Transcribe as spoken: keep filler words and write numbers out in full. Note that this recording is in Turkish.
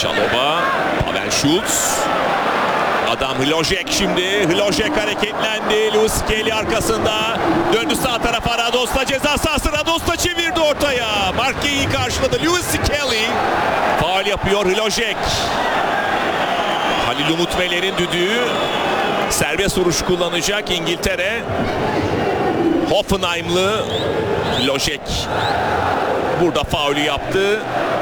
Şalova, Pavel Schultz. Adam Hlojek şimdi. Hlojek hareketlendi. Lewis Kelly arkasında. Döndü sağ tarafa. Rados'ta ceza sahası. Rados'ta çevirdi ortaya. Marke'yi karşıladı. Lewis Kelly. Faul yapıyor Hlojek. Halil Umut Meler'in düdüğü. Serbest vuruş kullanacak İngiltere. Hoffenheimlı Hlojek burada faulü yaptı.